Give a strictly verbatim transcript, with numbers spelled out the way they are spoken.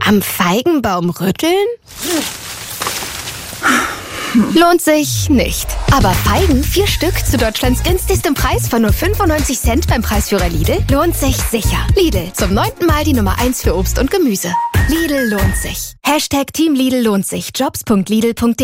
Am Feigenbaum rütteln? Lohnt sich nicht. Aber Feigen, vier Stück zu Deutschlands günstigstem Preis von nur fünfundneunzig Cent beim Preisführer Lidl, lohnt sich sicher. Lidl, zum neunten Mal die Nummer eins für Obst und Gemüse. Lidl lohnt sich. Hashtag Team Lidl lohnt sich. Jobs punkt lidl punkt de